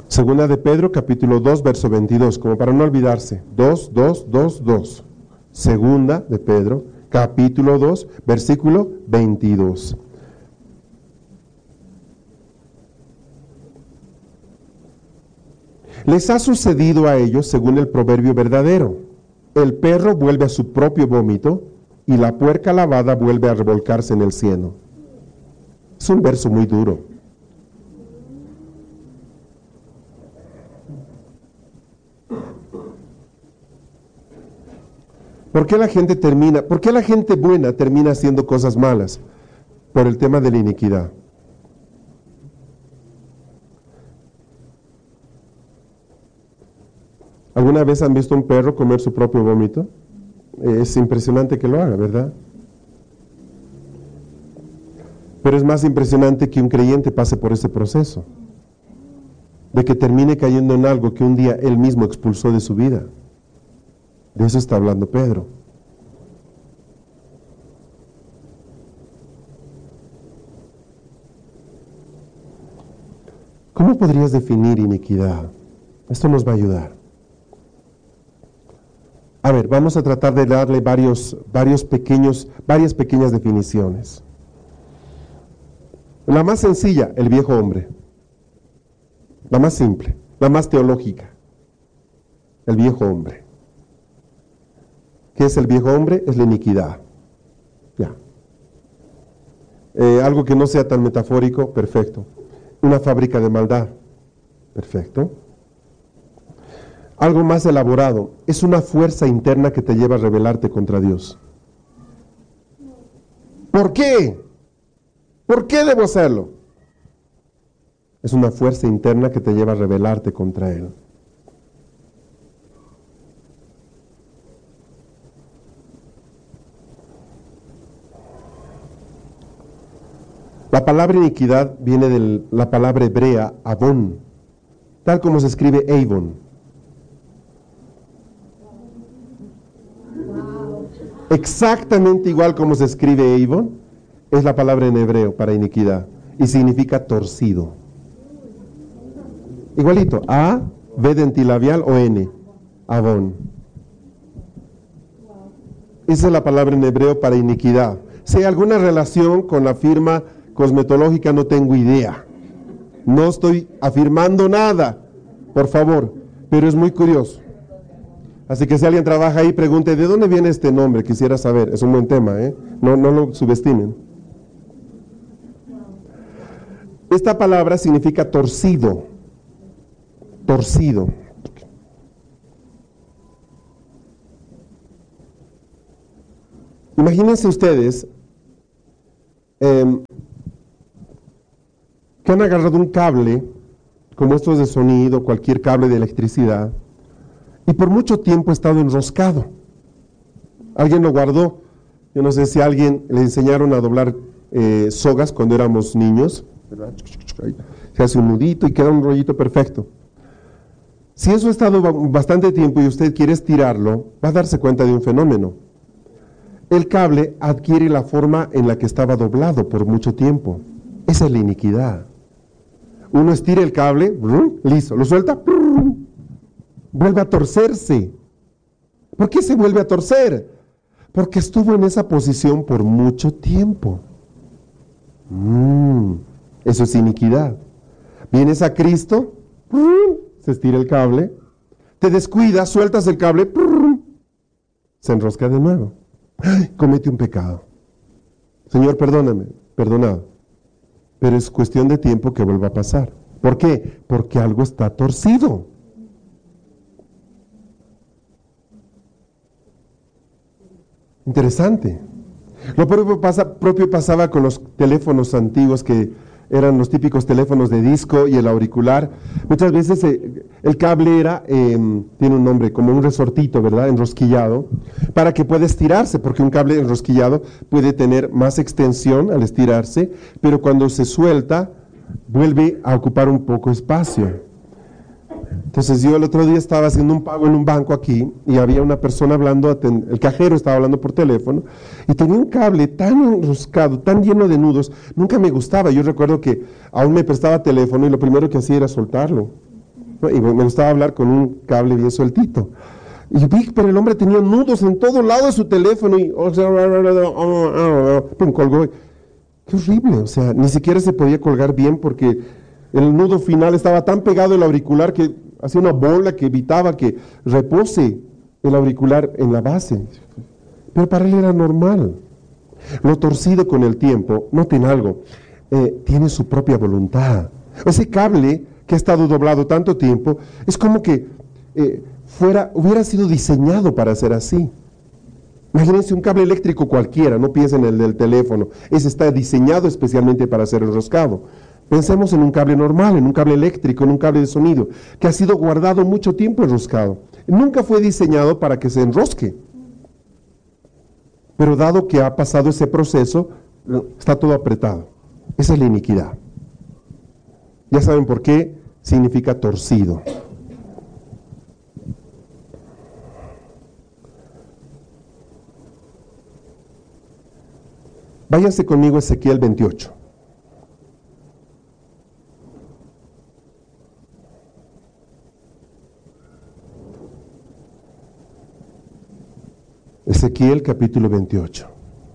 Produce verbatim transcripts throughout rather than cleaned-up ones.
Segunda de Pedro, capítulo dos, verso veintidós, como para no olvidarse. dos, dos, dos, dos. Segunda de Pedro, capítulo dos, versículo veintidós. Les ha sucedido a ellos según el proverbio verdadero. El perro vuelve a su propio vómito y la puerca lavada vuelve a revolcarse en el cieno. Es un verso muy duro. ¿Por qué la gente termina, por qué la gente buena termina haciendo cosas malas? Por el tema de la iniquidad. ¿Alguna vez han visto un perro comer su propio vómito? Es impresionante que lo haga, ¿verdad? Pero es más impresionante que un creyente pase por ese proceso, de que termine cayendo en algo que un día él mismo expulsó de su vida. De eso está hablando Pedro. ¿Cómo podrías definir iniquidad? Esto nos va a ayudar. A ver, vamos a tratar de darle varios, varios pequeños, varias pequeñas definiciones. La más sencilla, el viejo hombre. La más simple, la más teológica, el viejo hombre. ¿Qué es el viejo hombre? Es la iniquidad. Ya. Eh, algo que no sea tan metafórico, perfecto. Una fábrica de maldad, perfecto. Algo más elaborado, es una fuerza interna que te lleva a rebelarte contra Dios. ¿Por qué? ¿Por qué debo hacerlo? Es una fuerza interna que te lleva a rebelarte contra Él. La palabra iniquidad viene de la palabra hebrea avon, tal como se escribe Avon. Exactamente igual como se escribe Avon, es la palabra en hebreo para iniquidad, y significa torcido. Igualito, A, B dentilabial o N, avon. Esa es la palabra en hebreo para iniquidad. Si hay alguna relación con la firma cosmetológica, no tengo idea. No estoy afirmando nada, por favor, pero es muy curioso. Así que si alguien trabaja ahí, pregunte, ¿de dónde viene este nombre? Quisiera saber, es un buen tema, ¿eh? No, no lo subestimen. Esta palabra significa torcido, torcido. Imagínense ustedes eh, que han agarrado un cable, como estos de sonido, cualquier cable de electricidad, y por mucho tiempo ha estado enroscado. Alguien lo guardó. Yo no sé si a alguien le enseñaron a doblar eh, sogas cuando éramos niños, ¿verdad? Se hace un nudito y queda un rollito perfecto. Si eso ha estado bastante tiempo y usted quiere estirarlo, va a darse cuenta de un fenómeno. El cable adquiere la forma en la que estaba doblado por mucho tiempo. Esa es la iniquidad. Uno estira el cable, brum, listo, lo suelta, brum, vuelve a torcerse. ¿Por qué se vuelve a torcer? Porque estuvo en esa posición por mucho tiempo. Mm, eso es iniquidad. Vienes a Cristo, brum, se estira el cable, te descuidas, sueltas el cable, brum, se enrosca de nuevo. ¡Ay! Comete un pecado. Señor, perdóname, perdonado. Pero es cuestión de tiempo que vuelva a pasar. ¿Por qué? Porque algo está torcido. Interesante. Lo propio, pasa, propio pasaba con los teléfonos antiguos que eran los típicos teléfonos de disco y el auricular. Muchas veces eh, el cable era, eh, tiene un nombre, como un resortito, ¿verdad? Enrosquillado, para que pueda estirarse, porque un cable enrosquillado puede tener más extensión al estirarse, pero cuando se suelta, vuelve a ocupar un poco espacio. Entonces yo el otro día estaba haciendo un pago en un banco aquí y había una persona hablando, el cajero estaba hablando por teléfono y tenía un cable tan enroscado, tan lleno de nudos, nunca me gustaba. Yo recuerdo que aún me prestaba teléfono y lo primero que hacía era soltarlo. ¿no? Y me gustaba hablar con un cable bien sueltito. Y vi, pero el hombre tenía nudos en todo lado de su teléfono y o sea, pum, colgó. Qué horrible, o sea, ni siquiera se podía colgar bien porque el nudo final estaba tan pegado al auricular que hacía una bola que evitaba que repose el auricular en la base. Pero para él era normal. Lo torcido con el tiempo, noten algo, eh, tiene su propia voluntad. Ese cable que ha estado doblado tanto tiempo, es como que eh, fuera, hubiera sido diseñado para ser así. Imagínense un cable eléctrico cualquiera, no piensen en el del teléfono, ese está diseñado especialmente para ser enroscado. Pensemos en un cable normal, en un cable eléctrico, en un cable de sonido, que ha sido guardado mucho tiempo enroscado. Nunca fue diseñado para que se enrosque. Pero dado que ha pasado ese proceso, está todo apretado. Esa es la iniquidad. Ya saben por qué significa torcido. Váyanse conmigo a Ezequiel veintiocho. Ezequiel capítulo veintiocho.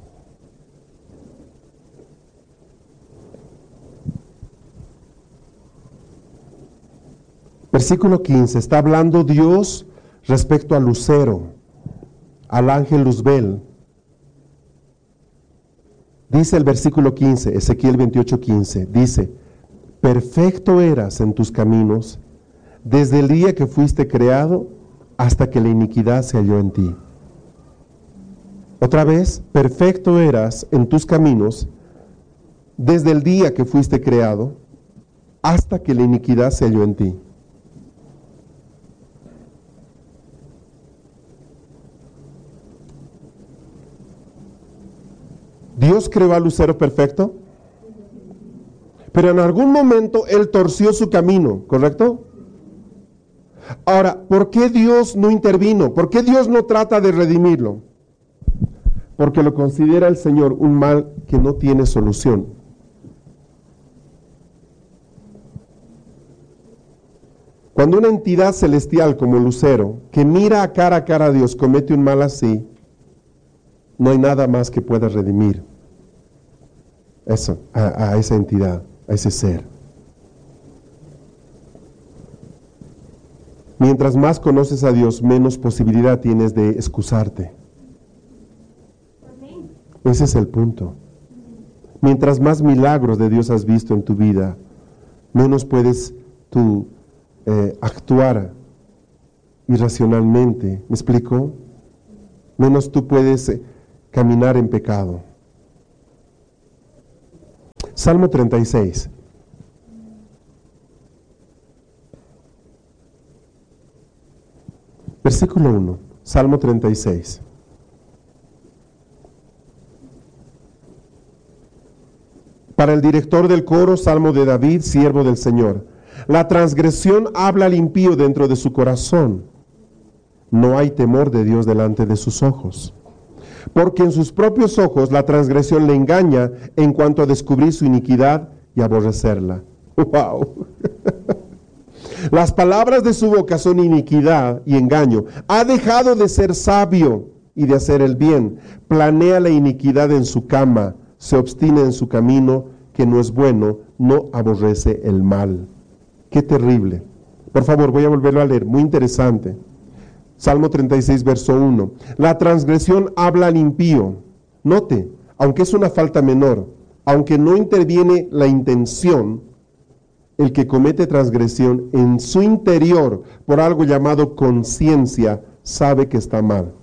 Versículo quince, está hablando Dios respecto al lucero, al ángel Luzbel. Dice el versículo quince, Ezequiel veintiocho, quince, dice, perfecto eras en tus caminos, desde el día que fuiste creado hasta que la iniquidad se halló en ti. Otra vez, perfecto eras en tus caminos, desde el día que fuiste creado hasta que la iniquidad se halló en ti. Dios creó al lucero perfecto, pero en algún momento él torció su camino, ¿correcto? Ahora, ¿por qué Dios no intervino? ¿Por qué Dios no trata de redimirlo? Porque lo considera el Señor un mal que no tiene solución. Cuando una entidad celestial como Lucero, que mira a cara a cara a Dios, comete un mal así, no hay nada más que pueda redimir eso, a, a esa entidad, a ese ser. Mientras más conoces a Dios, menos posibilidad tienes de excusarte. Ese es el punto. Mientras más milagros de Dios has visto en tu vida, menos puedes tú eh, actuar irracionalmente. ¿Me explico? Menos tú puedes eh, caminar en pecado. Salmo treinta y seis. Versículo uno. Salmo treinta y seis. Para el director del coro, Salmo de David, siervo del Señor. La transgresión habla al impío dentro de su corazón. No hay temor de Dios delante de sus ojos. Porque en sus propios ojos la transgresión le engaña en cuanto a descubrir su iniquidad y aborrecerla. ¡Wow! Las palabras de su boca son iniquidad y engaño. Ha dejado de ser sabio y de hacer el bien. Planea la iniquidad en su cama. Se obstina en su camino, que no es bueno, no aborrece el mal. Qué terrible. Por favor, voy a volverlo a leer, muy interesante. Salmo treinta y seis, verso uno. La transgresión habla al impío. Note, aunque es una falta menor, aunque no interviene la intención, el que comete transgresión en su interior por algo llamado conciencia, sabe que está mal.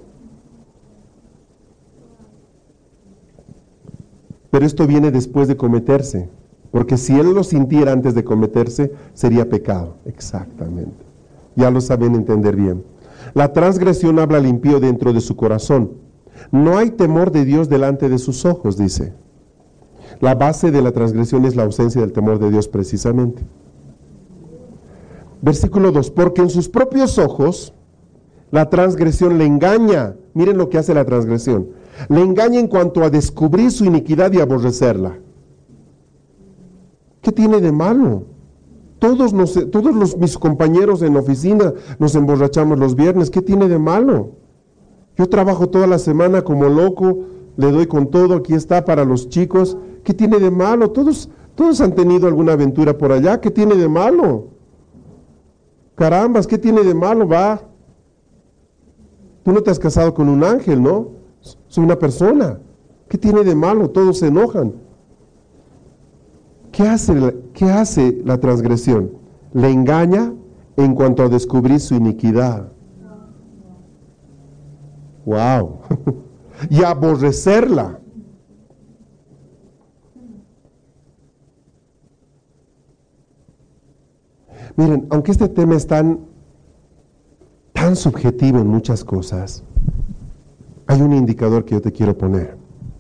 Pero esto viene después de cometerse, porque si él lo sintiera antes de cometerse, sería pecado. Exactamente. Ya lo saben entender bien. La transgresión habla al impío dentro de su corazón. No hay temor de Dios delante de sus ojos, dice. La base de la transgresión es la ausencia del temor de Dios precisamente. Versículo dos. Porque en sus propios ojos la transgresión le engaña. Miren lo que hace la transgresión. Le engaña en cuanto a descubrir su iniquidad y aborrecerla. ¿Qué tiene de malo? Todos, nos, todos los, mis compañeros en la oficina nos emborrachamos los viernes. ¿Qué tiene de malo? Yo trabajo toda la semana como loco, le doy con todo, aquí está para los chicos. ¿Qué tiene de malo? Todos, todos han tenido alguna aventura por allá. ¿Qué tiene de malo? Carambas, ¿qué tiene de malo? Va. Tú no te has casado con un ángel, ¿no? Soy una persona. ¿Qué tiene de malo? Todos se enojan. ¿Qué hace, qué hace la transgresión? Le engaña en cuanto a descubrir su iniquidad. ¡Wow! Y aborrecerla. Miren, aunque este tema es tan, tan subjetivo en muchas cosas, hay un indicador que yo te quiero poner,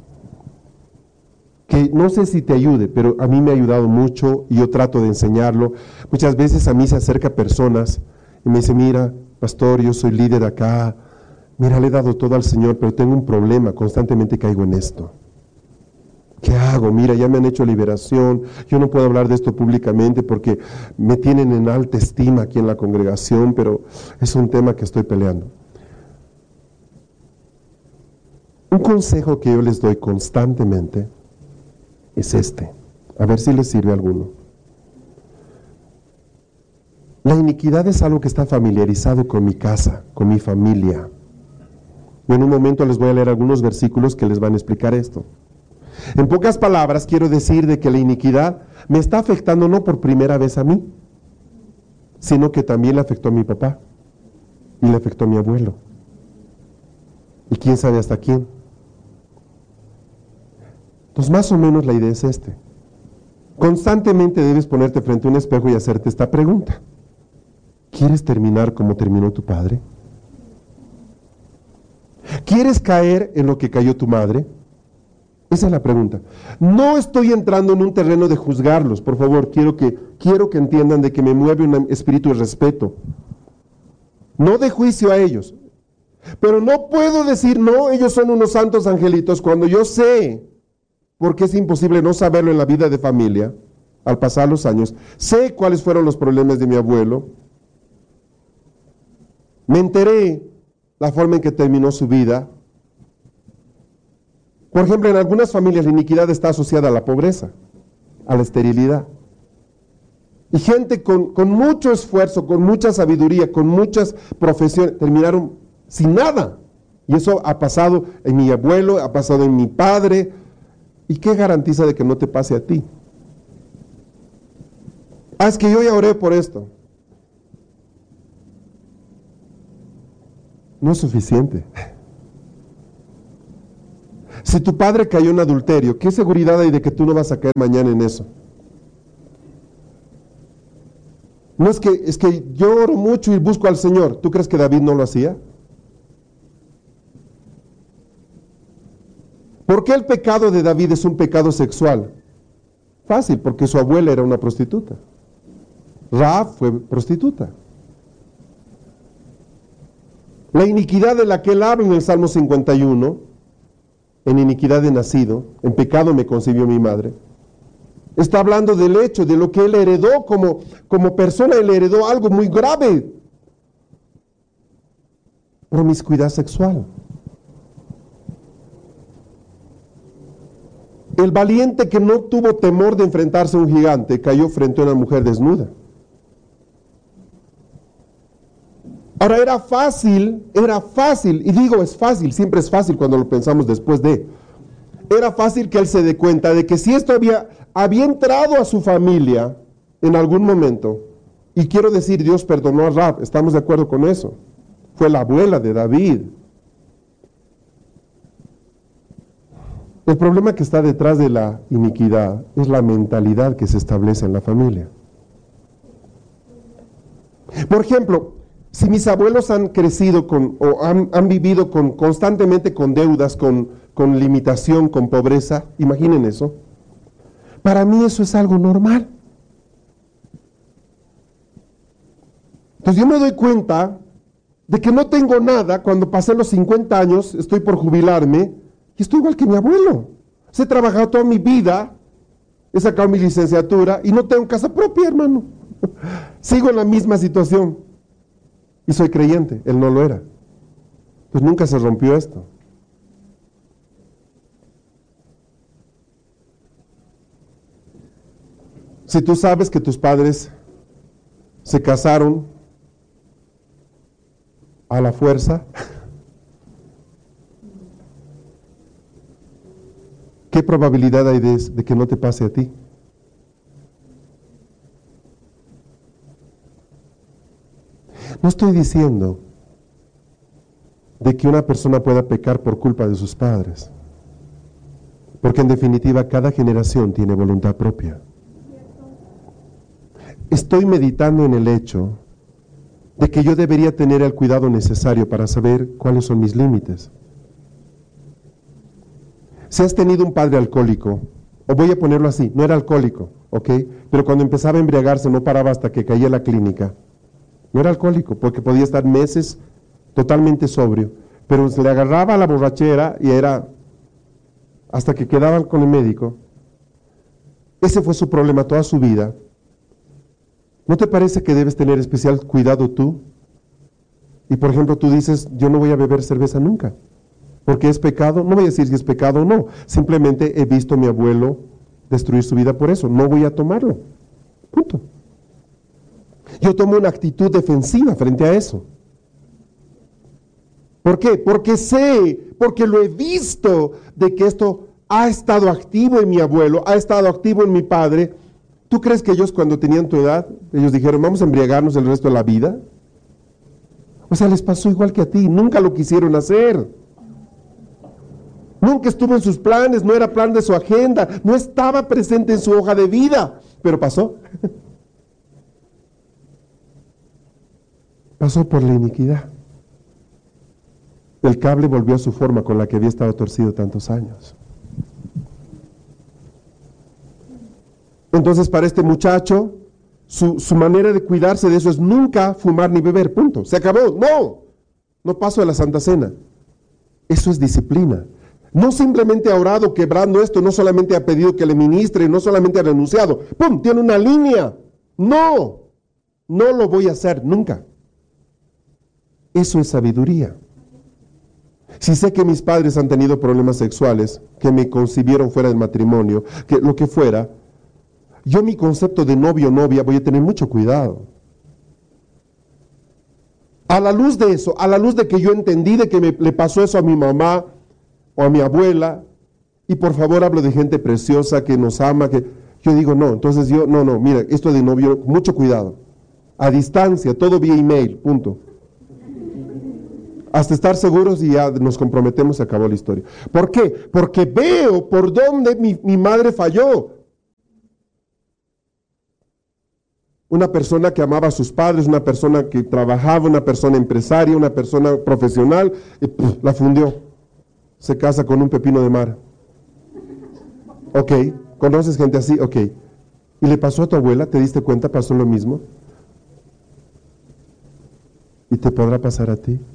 que no sé si te ayude, pero a mí me ha ayudado mucho y yo trato de enseñarlo. Muchas veces a mí se acerca personas y me dice, mira, pastor, yo soy líder acá, mira, le he dado todo al Señor, pero tengo un problema, constantemente caigo en esto. ¿Qué hago? Mira, ya me han hecho liberación, yo no puedo hablar de esto públicamente porque me tienen en alta estima aquí en la congregación, pero es un tema que estoy peleando. Un consejo que yo les doy constantemente es este, a ver si les sirve a alguno. La iniquidad es algo que está familiarizado con mi casa, con mi familia. Y en un momento les voy a leer algunos versículos que les van a explicar esto. En pocas palabras, quiero decir de que la iniquidad me está afectando no por primera vez a mí, sino que también le afectó a mi papá y le afectó a mi abuelo. Y quién sabe hasta quién. Entonces, más o menos la idea es este. Constantemente debes ponerte frente a un espejo y hacerte esta pregunta. ¿Quieres terminar como terminó tu padre? ¿Quieres caer en lo que cayó tu madre? Esa es la pregunta. No estoy entrando en un terreno de juzgarlos, por favor, quiero que, quiero que entiendan de que me mueve un espíritu de respeto. No de juicio a ellos. Pero no puedo decir, no, ellos son unos santos angelitos, cuando yo sé, porque es imposible no saberlo en la vida de familia, al pasar los años, sé cuáles fueron los problemas de mi abuelo, me enteré la forma en que terminó su vida. Por ejemplo, en algunas familias la iniquidad está asociada a la pobreza, a la esterilidad. Y gente con, con mucho esfuerzo, con mucha sabiduría, con muchas profesiones, terminaron sin nada. Y eso ha pasado en mi abuelo, ha pasado en mi padre. ¿Y qué garantiza de que no te pase a ti? Ah, es que yo ya oré por esto. No es suficiente. Si tu padre cayó en adulterio, ¿qué seguridad hay de que tú no vas a caer mañana en eso? No es que, es que yo oro mucho y busco al Señor. ¿Tú crees que David no lo hacía? ¿Por qué el pecado de David es un pecado sexual? Fácil, porque su abuela era una prostituta. Rahab fue prostituta. La iniquidad de la que él habla en el Salmo cincuenta y uno, en iniquidad he nacido, en pecado me concibió mi madre, está hablando del hecho, de lo que él heredó como, como persona. Él heredó algo muy grave: promiscuidad sexual. El valiente que no tuvo temor de enfrentarse a un gigante cayó frente a una mujer desnuda. Ahora, era fácil, era fácil, y digo es fácil, siempre es fácil cuando lo pensamos después de, era fácil que él se dé cuenta de que si esto había, había entrado a su familia en algún momento, y quiero decir, Dios perdonó a Rahab, estamos de acuerdo con eso, fue la abuela de David. El problema que está detrás de la iniquidad es la mentalidad que se establece en la familia. Por ejemplo, si mis abuelos han crecido con, o han, han vivido con, constantemente con deudas, con, con limitación, con pobreza, imaginen eso. Para mí eso es algo normal. Entonces yo me doy cuenta de que no tengo nada cuando pasé los cincuenta años, estoy por jubilarme, y estoy igual que mi abuelo. He trabajado toda mi vida, he sacado mi licenciatura y no tengo casa propia, hermano. Sigo en la misma situación y soy creyente, él no lo era. Pues nunca se rompió esto. Si tú sabes que tus padres se casaron a la fuerza, ¿qué probabilidad hay de, de que no te pase a ti? No estoy diciendo de que una persona pueda pecar por culpa de sus padres, porque en definitiva cada generación tiene voluntad propia. Estoy meditando en el hecho de que yo debería tener el cuidado necesario para saber cuáles son mis límites. Si has tenido un padre alcohólico, o voy a ponerlo así, no era alcohólico, ¿ok? Pero cuando empezaba a embriagarse no paraba hasta que caía a la clínica. No era alcohólico, porque podía estar meses totalmente sobrio, pero se le agarraba a la borrachera y era hasta que quedaban con el médico. Ese fue su problema toda su vida. ¿No te parece que debes tener especial cuidado tú? Y por ejemplo tú dices, yo no voy a beber cerveza nunca, porque es pecado. No voy a decir si es pecado o no, simplemente he visto a mi abuelo destruir su vida por eso, no voy a tomarlo, punto. Yo tomo una actitud defensiva frente a eso. ¿Por qué? Porque sé, porque lo he visto de que esto ha estado activo en mi abuelo, ha estado activo en mi padre. ¿Tú crees que ellos cuando tenían tu edad, ellos dijeron, vamos a embriagarnos el resto de la vida? O sea, les pasó igual que a ti, nunca lo quisieron hacer. Nunca estuvo en sus planes, no era plan de su agenda, no estaba presente en su hoja de vida, pero pasó. Pasó por la iniquidad. El cable volvió a su forma con la que había estado torcido tantos años. Entonces para este muchacho, su, su manera de cuidarse de eso es nunca fumar ni beber, punto. Se acabó, no, no paso de la Santa Cena. Eso es disciplina. No simplemente ha orado quebrando esto, no solamente ha pedido que le ministre, no solamente ha renunciado, ¡pum!, tiene una línea. No, no lo voy a hacer nunca. Eso es sabiduría. Si sé que mis padres han tenido problemas sexuales, que me concibieron fuera del matrimonio, que lo que fuera, yo mi concepto de novio o novia voy a tener mucho cuidado. A la luz de eso, a la luz de que yo entendí de que me, le pasó eso a mi mamá o a mi abuela, y por favor hablo de gente preciosa que nos ama, que yo digo no, entonces yo, no, no, mira, esto de novio, mucho cuidado. A distancia, todo vía email, punto. Hasta estar seguros y ya nos comprometemos, se acabó la historia. ¿Por qué? Porque veo por dónde mi, mi madre falló. Una persona que amaba a sus padres, una persona que trabajaba, una persona empresaria, una persona profesional, y puf, la fundió. Se casa con un pepino de mar. Ok, ¿conoces gente así? Ok. ¿Y le pasó a tu abuela? ¿Te diste cuenta? ¿Pasó lo mismo? ¿Y te podrá pasar a ti?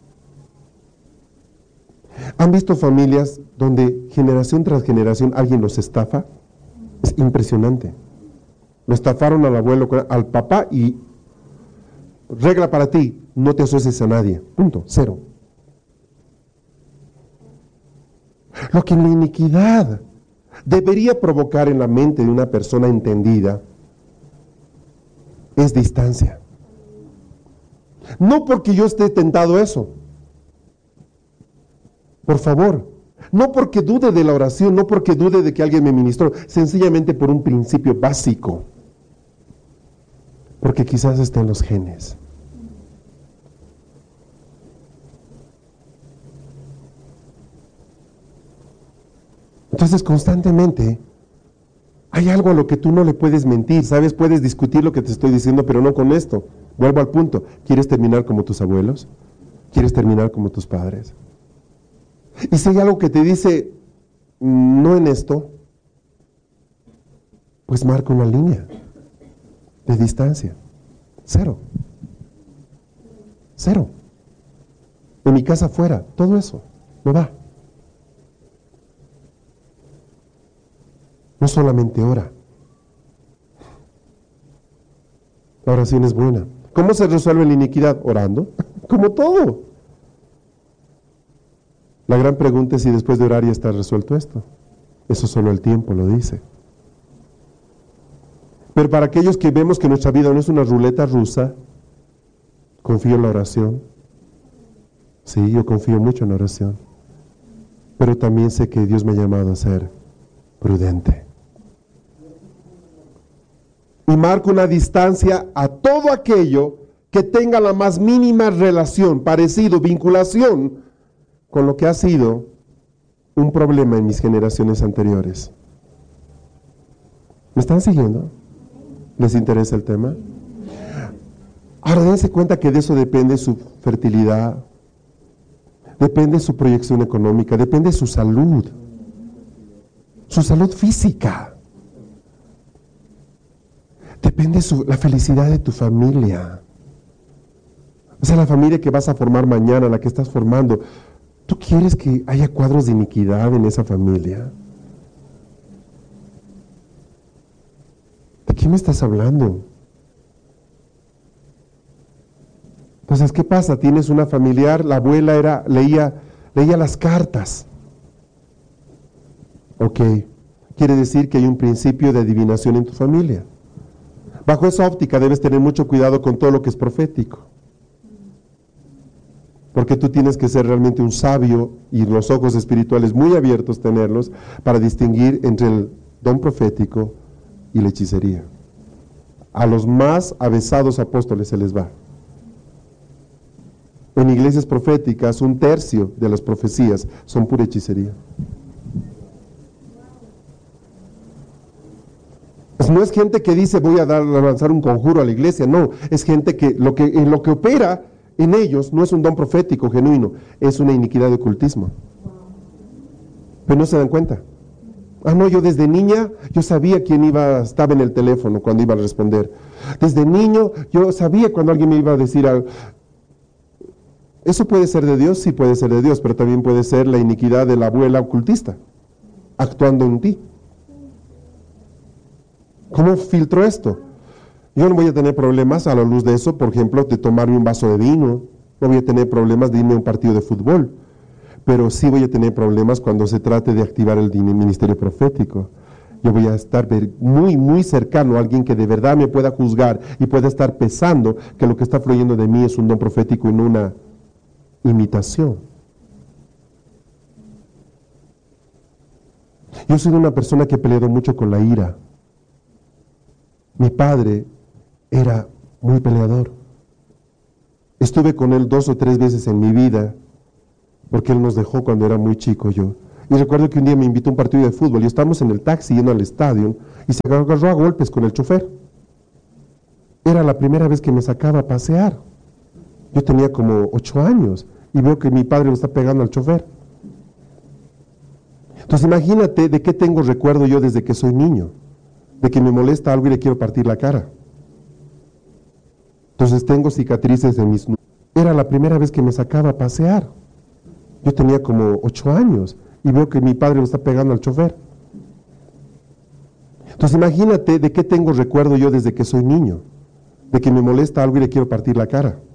¿Han visto familias donde generación tras generación alguien los estafa? Es impresionante. Lo estafaron al abuelo, al papá y regla para ti, no te asocies a nadie. Punto, cero. Lo que en la iniquidad debería provocar en la mente de una persona entendida es distancia. No porque yo esté tentado a eso. Por favor, no porque dude de la oración, no porque dude de que alguien me ministró, sencillamente por un principio básico. Porque quizás está en los genes. Entonces constantemente hay algo a lo que tú no le puedes mentir, ¿sabes? Puedes discutir lo que te estoy diciendo, pero no con esto. Vuelvo al punto. ¿Quieres terminar como tus abuelos? ¿Quieres terminar como tus padres? Y si hay algo que te dice, no en esto, pues marca una línea de distancia. Cero. Cero. En mi casa fuera, todo eso, no va. No solamente ora. La oración es buena. ¿Cómo se resuelve la iniquidad? Orando, como todo. La gran pregunta es si después de orar ya está resuelto esto. Eso solo el tiempo lo dice. Pero para aquellos que vemos que nuestra vida no es una ruleta rusa, confío en la oración. Sí, yo confío mucho en la oración. Pero también sé que Dios me ha llamado a ser prudente. Y marco una distancia a todo aquello que tenga la más mínima relación, parecido, vinculación con lo que ha sido un problema en mis generaciones anteriores. ¿Me están siguiendo? ¿Les interesa el tema? Ahora dense cuenta que de eso depende su fertilidad, depende su proyección económica, depende su salud, su salud física, depende su, la felicidad de tu familia. O sea, la familia que vas a formar mañana, la que estás formando. ¿Tú quieres que haya cuadros de iniquidad en esa familia? ¿De qué me estás hablando? Entonces, ¿qué pasa? Tienes una familiar, la abuela era, leía, leía las cartas. Ok, quiere decir que hay un principio de adivinación en tu familia. Bajo esa óptica debes tener mucho cuidado con todo lo que es profético. Porque tú tienes que ser realmente un sabio y los ojos espirituales muy abiertos tenerlos para distinguir entre el don profético y la hechicería. A los más avesados apóstoles se les va. En iglesias proféticas, un tercio de las profecías son pura hechicería. Pues no es gente que dice voy a dar, a lanzar un conjuro a la iglesia, no, es gente que lo que en lo que opera en ellos no es un don profético genuino, es una iniquidad de ocultismo. Pero no se dan cuenta. Ah, no, yo desde niña, yo sabía quién iba, estaba en el teléfono cuando iba a responder. Desde niño, yo sabía cuando alguien me iba a decir algo. ¿Eso puede ser de Dios? Sí puede ser de Dios, pero también puede ser la iniquidad de la abuela ocultista, actuando en ti. ¿Cómo filtro esto? Yo no voy a tener problemas a la luz de eso, por ejemplo, de tomarme un vaso de vino. No voy a tener problemas de irme a un partido de fútbol. Pero sí voy a tener problemas cuando se trate de activar el ministerio profético. Yo voy a estar muy, muy cercano a alguien que de verdad me pueda juzgar y pueda estar pesando que lo que está fluyendo de mí es un don profético y no una imitación. Yo soy una persona que he peleado mucho con la ira. Mi padre era muy peleador. Estuve con él dos o tres veces en mi vida, porque él nos dejó cuando era muy chico yo. Y recuerdo que un día me invitó a un partido de fútbol y estábamos en el taxi yendo al estadio y se agarró a golpes con el chofer. Era la primera vez que me sacaba a pasear. Yo tenía como ocho años y veo que mi padre le está pegando al chofer. Entonces imagínate de qué tengo recuerdo yo desde que soy niño, de que me molesta algo y le quiero partir la cara. Entonces imagínate de qué tengo recuerdo yo desde que soy niño, de que me molesta algo y le quiero partir la cara. Entonces tengo cicatrices en mis... Era la primera vez que me sacaba a pasear. Yo tenía como ocho años y veo que mi padre le está pegando al chofer. Entonces imagínate de qué tengo recuerdo yo desde que soy niño, de que me molesta algo y le quiero partir la cara.